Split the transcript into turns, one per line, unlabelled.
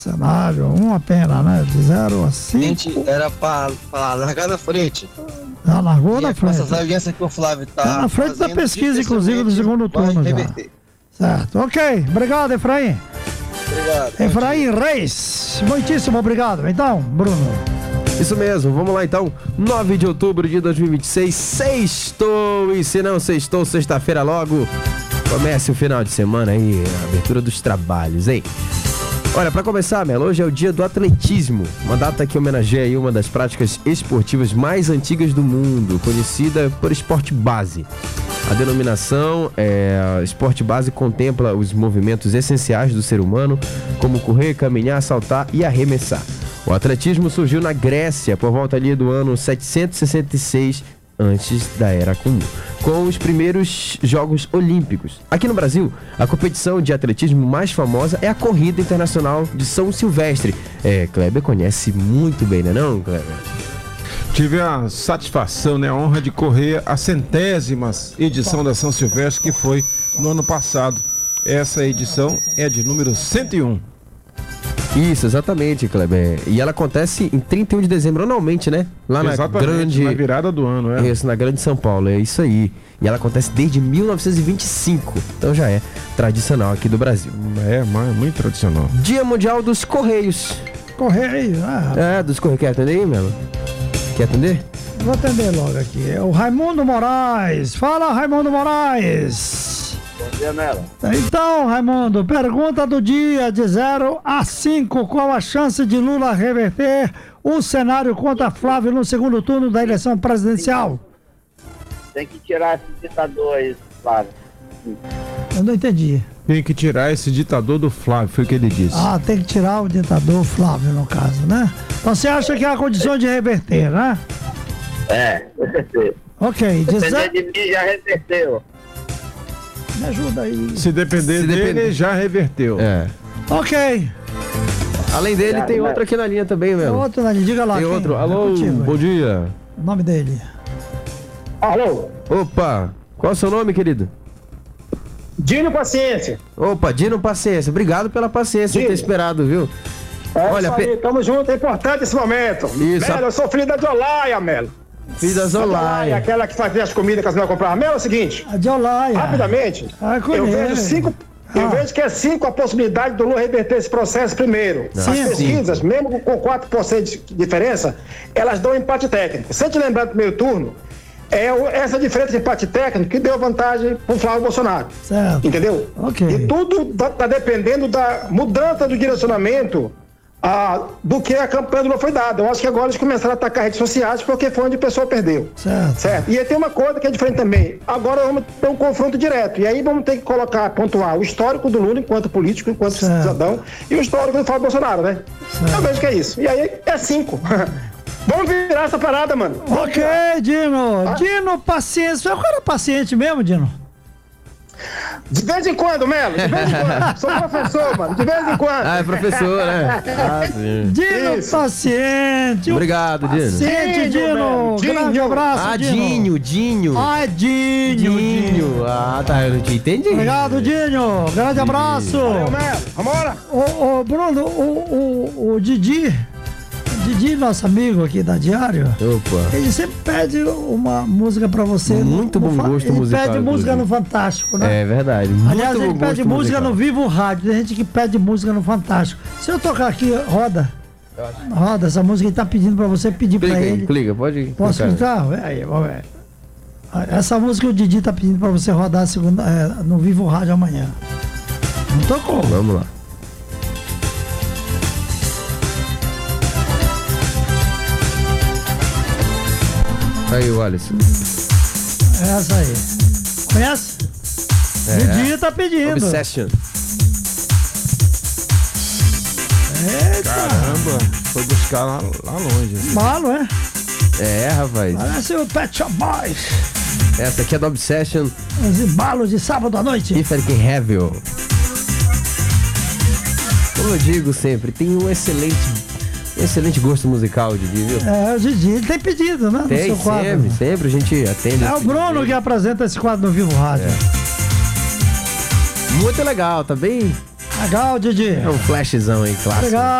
Cenário, uma pena, né? De 0 a 5.
Gente, era pra largar na frente.
Já largou na frente.
Essas audiências que o Flávio tá
na frente da pesquisa, inclusive, do segundo turno já. Certo, ok. Obrigado, Efraim.
Obrigado.
Efraim Reis, muitíssimo obrigado. Então, Bruno.
Isso mesmo, vamos lá então. 9 de outubro de 2026, sextou. E se não sextou, sexta-feira logo. Comece o final de semana aí, a abertura dos trabalhos, hein? Olha, pra começar, Melo, hoje é o dia do atletismo, uma data que homenageia aí uma das práticas esportivas mais antigas do mundo, conhecida por esporte base. A denominação esporte base contempla os movimentos essenciais do ser humano, como correr, caminhar, saltar e arremessar. O atletismo surgiu na Grécia por volta ali do ano 766 antes da Era Comum, com os primeiros Jogos Olímpicos. Aqui no Brasil, a competição de atletismo mais famosa é a Corrida Internacional de São Silvestre. Kleber conhece muito bem, né não, Kleber?
Tive a satisfação, a honra de correr a 100ª edição da São Silvestre, que foi no ano passado. Essa edição é de número 101.
Isso, exatamente, Kleber. E ela acontece em 31 de dezembro, anualmente, né? Lá na grande...
na virada do ano,
Isso, na Grande São Paulo, é isso aí. E ela acontece desde 1925, então já é tradicional aqui do Brasil.
Muito tradicional.
Dia Mundial dos Correios.
Correio,
dos Correios. Quer atender aí, Melo? Quer atender?
Vou atender logo aqui. É o Raimundo Moraes. Fala, Raimundo Moraes.
Bom dia, Melo.
Então, Raimundo, pergunta do dia: de 0 a 5, qual a chance de Lula reverter o cenário contra Flávio no segundo turno da eleição presidencial?
Tem que tirar esse ditador aí, Flávio.
Eu não entendi.
Tem que tirar esse ditador do Flávio, foi o que ele disse.
Tem que tirar o ditador Flávio, no caso, né? Então você acha que há condição de reverter, né?
Com certeza.
Ok.
Depender de mim, já reverteu.
Me ajuda aí.
Se depender dele, já reverteu.
Ok.
Além dele, tem outro aqui na linha também, Melo.
Tem outro na linha, diga lá.
Tem outro. Alô, bom dia.
O nome dele.
Alô.
Opa, qual é o seu nome, querido?
Dino Paciência.
Opa, Dino Paciência. Obrigado pela paciência de ter esperado, viu?
Olha, isso aí, tamo junto, é importante esse momento.
Isso.
Melo, eu sou filho da Jolaia, Melo.
Filho da Jolaia.
Aquela que fazia as comidas que as mulheres compravam. Melo, é o seguinte.
A Jolaia.
Rapidamente, eu vejo 5... Eu vejo que é 5 a possibilidade do Lula reverter esse processo primeiro. As pesquisas, mesmo com 4% de diferença, elas dão empate técnico. Se a gente lembrar do primeiro turno, essa diferença de empate técnico que deu vantagem pro Flávio Bolsonaro.
Certo.
Entendeu?
Ok.
E tudo tá dependendo da mudança do direcionamento do que a campanha do Lula foi dada. Eu acho que agora eles começaram a atacar redes sociais porque foi onde a pessoa perdeu. Certo. E aí tem uma coisa que é diferente também. Agora vamos ter um confronto direto. E aí vamos ter que pontuar o histórico do Lula enquanto político, enquanto cidadão, e o histórico do Flávio Bolsonaro, né? Eu vejo que é isso. E aí é 5. Vamos virar essa parada, mano.
Ok, Dino. Dino, paciência. Eu era paciente mesmo, Dino?
De vez em quando, Melo. De vez em quando. Sou professor, mano. De vez em quando.
É professor, né?
Sim. Dino, isso. Paciente.
Obrigado, Dino.
Paciente, Dino. Grande abraço,
Dinho.
Dinho.
Dinho. Tá, eu não te entendi.
Obrigado, Dinho. Grande abraço.
Valeu, Melo. Vambora.
Ô, Bruno, o Didi, nosso amigo aqui da Diário, ele sempre pede uma música pra você.
Muito bom gosto musical.
Ele pede música no Fantástico, né?
É verdade.
Aliás, ele pede música no Vivo Rádio. Tem gente que pede música no Fantástico. Se eu tocar aqui, roda essa música, ele tá pedindo pra você pedir pra ele.
Clica, pode.
Posso clicar? Aí, vamos ver. Essa música o Didi tá pedindo pra você rodar no Vivo Rádio amanhã. Não tocou.
Vamos lá. Aí, o Alisson.
Essa aí. Conhece? Didi tá pedindo.
Obsession.
Eita.
Caramba, foi buscar lá longe.
Malo, é?
Rapaz.
Parece o Pet Shop Boys.
Essa aqui é da Obsession.
Os embalos de sábado à noite.
If I Can Have You. Como eu digo sempre, tem um excelente gosto musical, Didi, viu?
O Didi, ele tem pedido, né?
Tem,
no seu quadro.
sempre a gente atende.
É o Bruno que apresenta esse quadro no Vivo Rádio.
Muito legal, tá bem
Legal, Didi.
É um flashzão aí, clássico.
Obrigado.